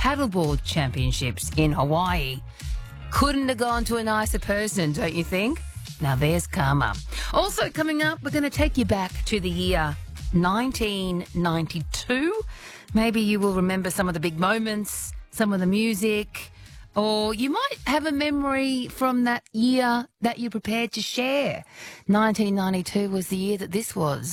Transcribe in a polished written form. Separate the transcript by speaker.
Speaker 1: Paddleboard Championships in Hawaii. Couldn't have gone to a nicer person, don't you think? Now there's karma. Also coming up, we're going to take you back to the year 1992. Maybe you will remember some of the big moments, some of the music, or you might have a memory from that year that you're prepared to share. 1992 was the year that this was.